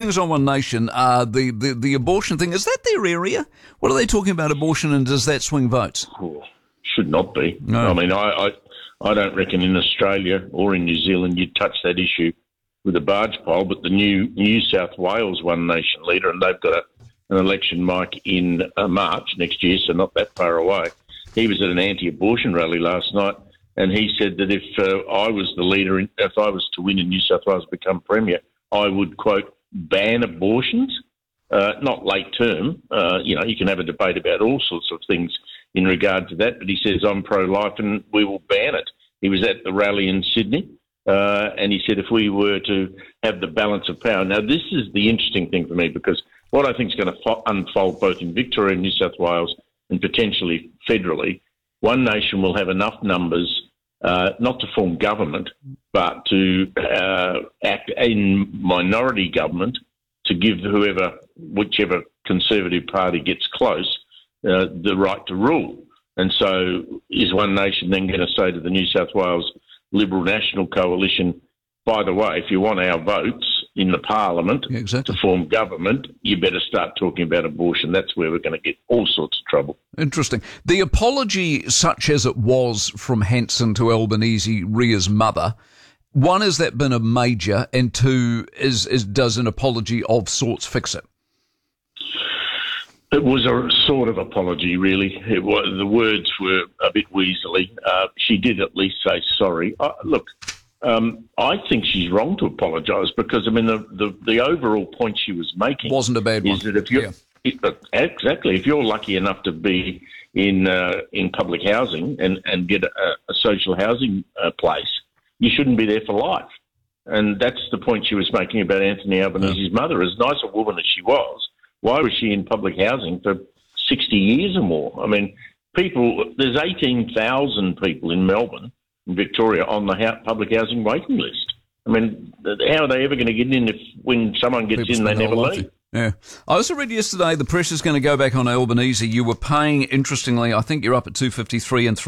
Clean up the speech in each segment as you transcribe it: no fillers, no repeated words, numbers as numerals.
things on One Nation are the abortion thing. Is that their area? What are they talking about abortion, and does that swing votes? Oh, should not be. No. I mean, I don't reckon in Australia or in New Zealand you'd touch that issue with a barge pole, but the New South Wales One Nation leader, and they've got an election, Mike, in March next year, so not that far away. He was at an anti-abortion rally last night, and he said that if I was the leader, if I was to win in New South Wales, become Premier, I would, quote, ban abortions, not late term. You can have a debate about all sorts of things in regard to that, but he says, I'm pro-life and we will ban it. He was at the rally in Sydney, and he said if we were to have the balance of power. Now, this is the interesting thing for me, because what I think is going to unfold both in Victoria and New South Wales and potentially federally, One Nation will have enough numbers not to form government, but to act in minority government to give whichever Conservative Party gets close, the right to rule. And so is One Nation then going to say to the New South Wales Liberal National Coalition, by the way, if you want our votes in the Parliament to form government, you better start talking about abortion. That's where we're going to get all sorts of trouble. Interesting. The apology, such as it was from Hanson to Albanese, Ria's mother, one, has that been a major? And two, does an apology of sorts fix it? It was a sort of apology, really. The words were a bit weaselly. She did at least say sorry. I think she's wrong to apologise, because, I mean, the overall point she was making wasn't a bad one. Is that if you're exactly, if you're lucky enough to be in public housing and get a social housing place, you shouldn't be there for life. And that's the point she was making about Anthony Albanese's mother. As nice a woman as she was, why was she in public housing for 60 years or more? I mean, there's 18,000 people in Melbourne, in Victoria, on the public housing waiting list. I mean, how are they ever going to get in if when someone gets in, they never leave? Yeah. I also read yesterday the pressure's going to go back on Albanese. You were paying, interestingly, I think you're up at $2.53 and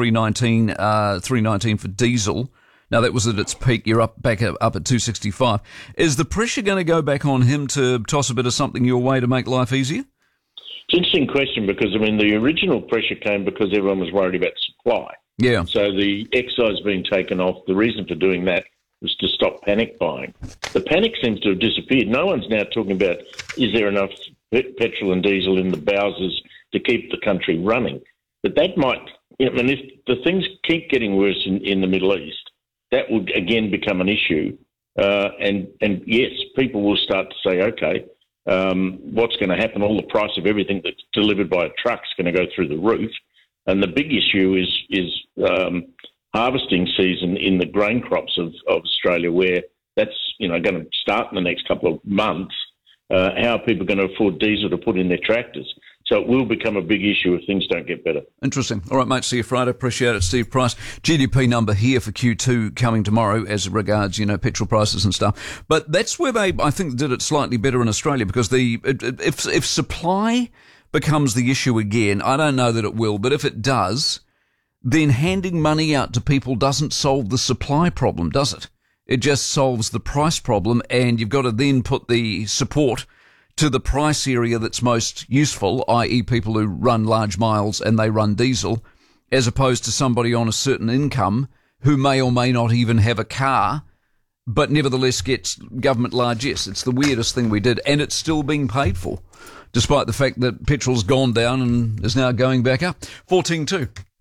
$3.19 for diesel. Now, that was at its peak. You're back up at $2.65. Is the pressure going to go back on him to toss a bit of something your way to make life easier? It's an interesting question, because, I mean, the original pressure came because everyone was worried about supply. Yeah. So the excise being taken off, the reason for doing that was to stop panic buying. The panic seems to have disappeared. No one's now talking about, is there enough petrol and diesel in the bowsers to keep the country running? But that might, I mean, if the things keep getting worse in the Middle East, that would again become an issue. And yes, people will start to say, okay, what's going to happen? All the price of everything that's delivered by a truck is going to go through the roof. And the big issue is harvesting season in the grain crops of Australia, where that's going to start in the next couple of months. How are people going to afford diesel to put in their tractors? So it will become a big issue if things don't get better. Interesting. All right, mate, see you Friday. Appreciate it. Steve Price. GDP number here for Q2 coming tomorrow as regards, petrol prices and stuff. But that's where they, I think, did it slightly better in Australia, because if supply becomes the issue again, I don't know that it will, but if it does, then handing money out to people doesn't solve the supply problem, does it? It just solves the price problem, and you've got to then put the support to the price area that's most useful, i.e. people who run large miles and they run diesel, as opposed to somebody on a certain income who may or may not even have a car, but nevertheless gets government largesse. It's the weirdest thing we did, and it's still being paid for, despite the fact that petrol's gone down and is now going back up. 14.2.